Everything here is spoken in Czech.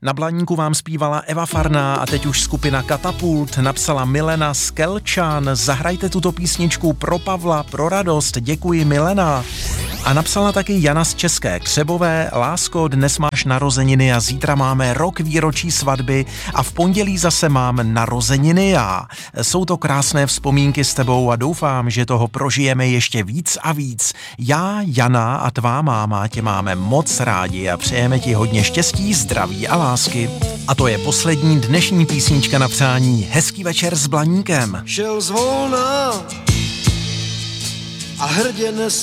Na Blaníku vám zpívala Eva Farná a teď už skupina Katapult, napsala Milena Skelčan. Zahrajte tuto písničku pro Pavla, pro radost, děkuji Milena. A napsala taky Jana z České Křebové. Lásko, dnes máš narozeniny a zítra máme rok výročí svatby a v pondělí zase mám narozeniny já. Jsou to krásné vzpomínky s tebou a doufám, že toho prožijeme ještě víc a víc. Já, Jana a tvá máma tě máme moc rádi a přejeme ti hodně štěstí, zdraví a lásky. A to je poslední dnešní písnička na přání. Hezký večer s Blaníkem. Šel zvolna a hrdě nes